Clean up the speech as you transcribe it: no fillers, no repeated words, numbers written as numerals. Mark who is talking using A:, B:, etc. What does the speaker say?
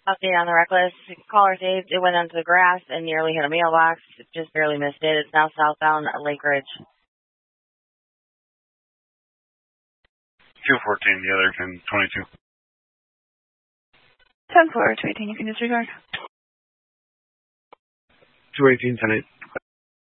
A: Update on the reckless. Caller saved. It went onto the grass and nearly hit a mailbox. Just barely missed it. It's now southbound Lake Ridge.
B: 214, the other 1022.
C: 10-4, 218, you can disregard.
B: 218, 10-8.